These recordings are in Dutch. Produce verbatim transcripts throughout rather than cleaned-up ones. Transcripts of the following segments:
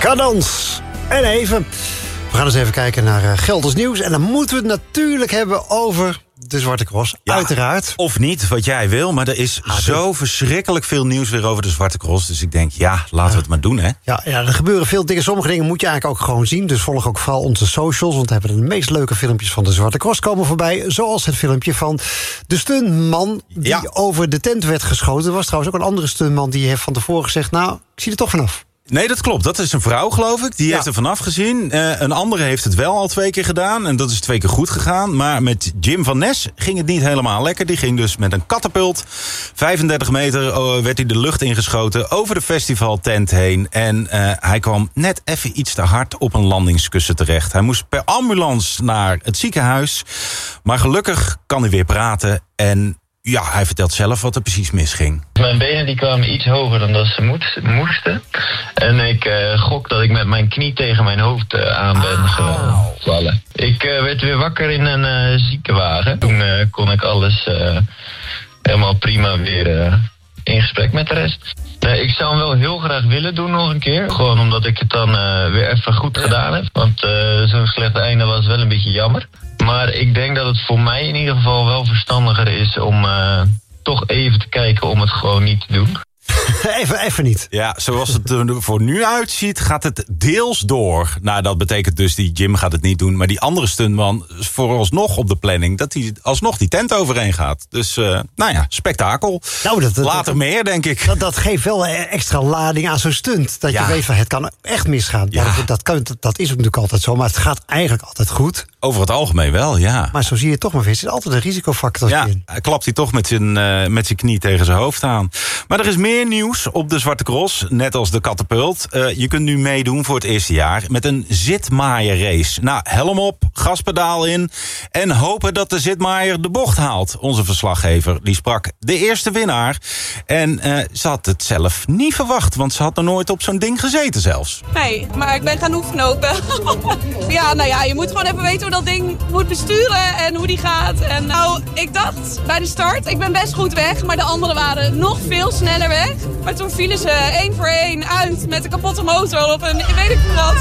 Cadans. En even. We gaan eens even kijken naar uh, Gelders nieuws. En dan moeten we het natuurlijk hebben over de Zwarte Cross. Ja, uiteraard. Of niet, wat jij wil. Maar er is ah, zo dit... verschrikkelijk veel nieuws weer over de Zwarte Cross. Dus ik denk, ja, laten ja. we het maar doen, hè. Ja, ja, er gebeuren veel dingen. Sommige dingen moet je eigenlijk ook gewoon zien. Dus volg ook vooral onze socials. Want we hebben de meest leuke filmpjes van de Zwarte Cross komen voorbij. Zoals het filmpje van de stuntman die ja. over de tent werd geschoten. Er was trouwens ook een andere stuntman die heeft van tevoren gezegd, nou, ik zie er toch vanaf. Nee, dat klopt. Dat is een vrouw, geloof ik. Die ja. heeft er vanaf gezien. Uh, een andere heeft het wel al twee keer gedaan. En dat is twee keer goed gegaan. Maar met Jim van Nes ging het niet helemaal lekker. Die ging dus met een katapult. vijfendertig meter uh, werd hij de lucht ingeschoten. Over de festivaltent heen. En uh, hij kwam net even iets te hard op een landingskussen terecht. Hij moest per ambulance naar het ziekenhuis. Maar gelukkig kan hij weer praten. En ja, hij vertelt zelf wat er precies misging. Mijn benen die kwamen iets hoger dan dat ze moet, moesten. En ik uh, gok dat ik met mijn knie tegen mijn hoofd uh, aan ben ah. gevallen. Ik uh, werd weer wakker in een uh, ziekenwagen. Toen uh, kon ik alles uh, helemaal prima weer uh, in gesprek met de rest. Uh, ik zou hem wel heel graag willen doen nog een keer. Gewoon omdat ik het dan uh, weer even goed gedaan heb. Want uh, zo'n slecht einde was wel een beetje jammer. Maar ik denk dat het voor mij in ieder geval wel verstandiger is om uh, toch even te kijken om het gewoon niet te doen. Even, even niet. Ja, zoals het er voor nu uitziet, gaat het deels door. Nou, dat betekent dus, die Jim gaat het niet doen. Maar die andere stuntman is vooralsnog op de planning dat hij alsnog die tent overheen gaat. Dus, uh, nou ja, spektakel. Nou, dat, dat, Later dat, meer, denk ik. Dat, dat geeft wel extra lading aan zo'n stunt. Dat ja. je weet van, het kan echt misgaan. Ja. Dat, dat, kan, dat is natuurlijk altijd zo, maar het gaat eigenlijk altijd goed. Over het algemeen wel, ja. Maar zo zie je toch maar weer, er zit altijd een risicofactor ja, in. Ja, klapt hij toch met zijn, uh, met zijn knie tegen zijn hoofd aan. Maar er is meer nieuws op de Zwarte Cross, net als de katapult. Uh, je kunt nu meedoen voor het eerste jaar met een zitmaaier-race. Nou, helm op, gaspedaal in en hopen dat de zitmaaier de bocht haalt. Onze verslaggever die sprak de eerste winnaar. En uh, ze had het zelf niet verwacht, want ze had nog nooit op zo'n ding gezeten zelfs. Nee, maar ik ben gaan oefenen ook wel. Ja, nou ja, je moet gewoon even weten hoe dat ding moet besturen en hoe die gaat. En nou, ik dacht bij de start, ik ben best goed weg, maar de anderen waren nog veel sneller weg. Maar toen vielen ze één voor één uit met een kapotte motor op een weet ik wat.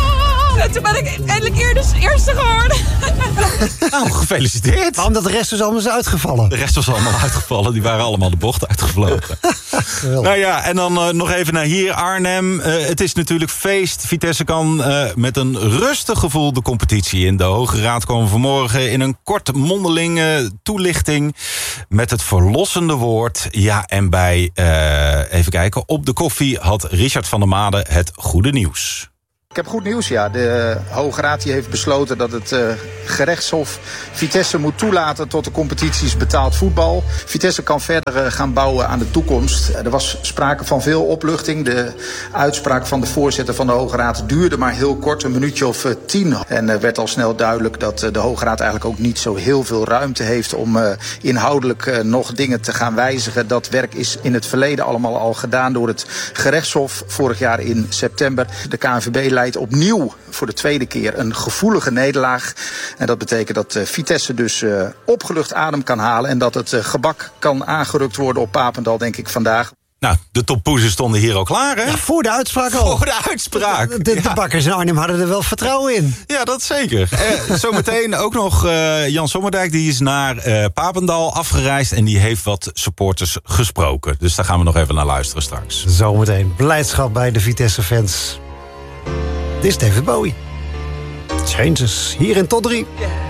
En toen ben ik eindelijk eerder eerste geworden. Nou, gefeliciteerd. Waarom dat de rest dus allemaal is uitgevallen? De rest was allemaal uitgevallen. Die waren allemaal de bocht uitgevlogen. Nou ja, en dan uh, nog even naar hier, Arnhem. Uh, het is natuurlijk feest. Vitesse kan uh, met een rustig gevoel de competitie in. De Hoge Raad kwam vanmorgen in een kort mondelinge toelichting met het verlossende woord. Ja, en bij, uh, even kijken, op de koffie had Richard van der Made het goede nieuws. Ik heb goed nieuws, ja. De Hoge Raad die heeft besloten dat het uh, gerechtshof Vitesse moet toelaten tot de competities betaald voetbal. Vitesse kan verder uh, gaan bouwen aan de toekomst. Er was sprake van veel opluchting. De uitspraak van de voorzitter van de Hoge Raad duurde maar heel kort, een minuutje of uh, tien. En uh, werd al snel duidelijk dat uh, de Hoge Raad eigenlijk ook niet zo heel veel ruimte heeft om uh, inhoudelijk uh, nog dingen te gaan wijzigen. Dat werk is in het verleden allemaal al gedaan door het gerechtshof vorig jaar in september. De K N V B leidt opnieuw voor de tweede keer een gevoelige nederlaag. En dat betekent dat uh, Vitesse dus uh, opgelucht adem kan halen en dat het uh, gebak kan aangerukt worden op Papendal, denk ik, vandaag. Nou, de toppoezen stonden hier al klaar, hè? Ja, voor de uitspraak al. Voor de uitspraak. De, de, de ja. bakkers in Arnhem hadden er wel vertrouwen in. Ja, dat zeker. eh, zometeen ook nog uh, Jan Sommerdijk, die is naar uh, Papendal afgereisd en die heeft wat supporters gesproken. Dus daar gaan we nog even naar luisteren straks. Zometeen blijdschap bij de Vitesse-fans. Dit is David Bowie. Changes, hier in tot drie.